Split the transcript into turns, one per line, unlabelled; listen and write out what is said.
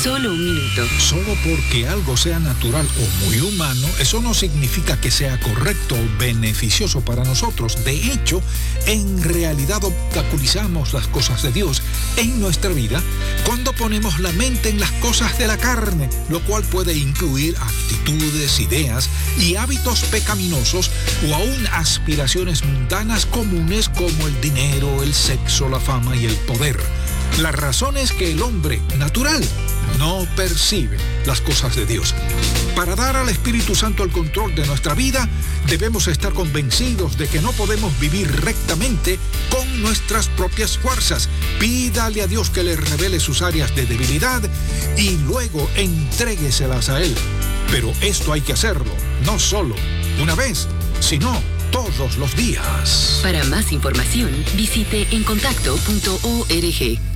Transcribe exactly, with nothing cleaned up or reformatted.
Solo un minuto.
Solo porque algo sea natural o muy humano, eso no significa que sea correcto o beneficioso para nosotros. De hecho, en realidad obstaculizamos las cosas de Dios en nuestra vida cuando ponemos la mente en las cosas de la carne, lo cual puede incluir actitudes, ideas y hábitos pecaminosos o aún aspiraciones mundanas comunes como el dinero, el sexo, la fama y el poder. La razón es que el hombre natural no percibe las cosas de Dios. Para dar al Espíritu Santo el control de nuestra vida, debemos estar convencidos de que no podemos vivir rectamente con nuestras propias fuerzas. Pídale a Dios que le revele sus áreas de debilidad y luego entrégueselas a Él. Pero esto hay que hacerlo, no solo una vez, sino todos los días.
Para más información, visite encontacto punto org.